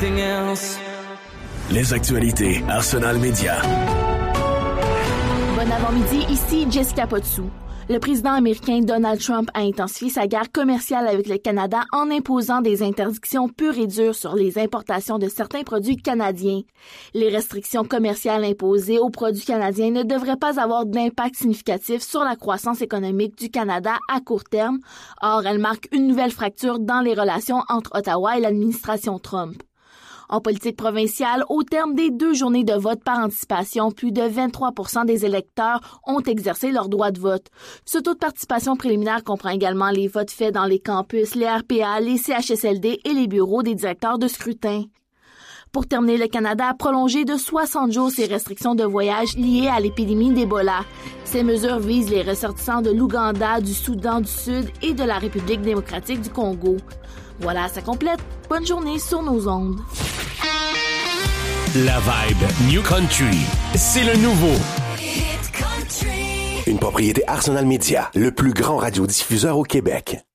anything else. Les actualités Arsenal Média. Bon avant-midi, ici Jessica Potsou. Le président américain Donald Trump a intensifié sa guerre commerciale avec le Canada en imposant des interdictions pures et dures sur les importations de certains produits canadiens. Les restrictions commerciales imposées aux produits canadiens ne devraient pas avoir d'impact significatif sur la croissance économique du Canada à court terme. Or, elles marquent une nouvelle fracture dans les relations entre Ottawa et l'administration Trump. En politique provinciale, au terme des 2 journées de vote par anticipation, plus de 23% des électeurs ont exercé leur droit de vote. Ce taux de participation préliminaire comprend également les votes faits dans les campus, les RPA, les CHSLD et les bureaux des directeurs de scrutin. Pour terminer, le Canada a prolongé de 60 jours ses restrictions de voyage liées à l'épidémie d'Ebola. Ces mesures visent les ressortissants de l'Ouganda, du Soudan du Sud et de la République démocratique du Congo. Voilà, ça complète. Bonne journée sur nos ondes. La vibe New Country, c'est le nouveau. Une propriété Arsenal Média, le plus grand radiodiffuseur au Québec.